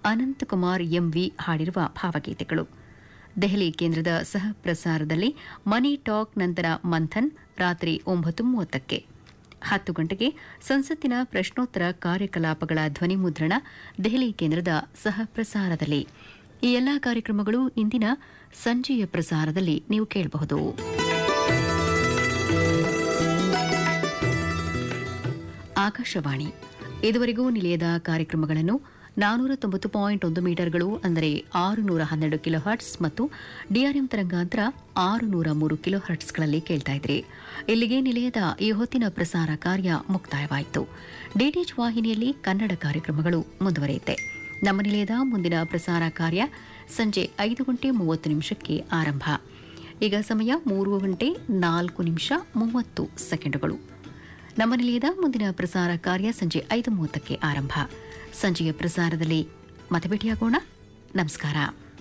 Ananthkumar MV ಹಾಡಿರುವ ಭಾವಗೀತೆಗಳು. ದೆಹಲಿ ಕೇಂದ್ರದ ಸಹ ಪ್ರಸಾರದಲ್ಲಿ ಮನಿ ಟಾಕ್ ನಂತರ ಮಂಥನ್ ರಾತ್ರಿ 9:30ಕ್ಕೆ. 10 ಗಂಟೆಗೆ ಸಂಸತ್ತಿನ ಪ್ರಶ್ನೋತ್ತರ ಕಾರ್ಯಕಲಾಪಗಳ ಧ್ವನಿಮುದ್ರಣ ದೆಹಲಿ ಕೇಂದ್ರದ ಸಹ ಪ್ರಸಾರದಲ್ಲಿ. ಈ ಎಲ್ಲಾ ಕಾರ್ಯಕ್ರಮಗಳು ಇಂದಿನ ಸಂಜೆಯ ಪ್ರಸಾರದಲ್ಲಿ ನೀವು ಕೇಳಬಹುದು. ಆಕಾಶವಾಣಿ ಇದುವರೆಗೂ ನಿಲಯದ ಕಾರ್ಯಕ್ರಮಗಳನ್ನು 490.1 ಮೀಟರ್ಗಳು ಅಂದರೆ 612 ಕಿಲೋಹರ್ಟ್ಸ್ ಮತ್ತು ಡಿಆರ್ಎಂ ತರಂಗಾಂತರ 603 ಕಿಲೋಹರ್ಟ್ಸ್ಗಳಲ್ಲಿ ಕೇಳ್ತಾ ಇದ್ರಿ. ಇಲ್ಲಿಗೆ ನಿಲಯದ ಈ ಹೊತ್ತಿನ ಪ್ರಸಾರ ಕಾರ್ಯ ಮುಕ್ತಾಯವಾಯಿತು. ಡಿಟಿಎಚ್ ವಾಹಿನಿಯಲ್ಲಿ ಕನ್ನಡ ಕಾರ್ಯಕ್ರಮಗಳು ಮುಂದುವರಿಯುತ್ತೆ. ನಮ್ಮ ನಿಲಯದ ಮುಂದಿನ ಪ್ರಸಾರ ಕಾರ್ಯ ಸಂಜೆ 5:30 ಆರಂಭ. ಈಗ ಸಮಯ 3:04:30 ನಮ್ಮ ನಿಲಯದ ಮುಂದಿನ ಪ್ರಸಾರ ಕಾರ್ಯ ಸಂಜೆ 5:30ಕ್ಕೆ ಆರಂಭ. ಸಂಜೆಯ ಪ್ರಸಾರದಲ್ಲಿ ಮತ್ತೆ ಭೇಟಿಯಾಗೋಣ. ನಮಸ್ಕಾರ.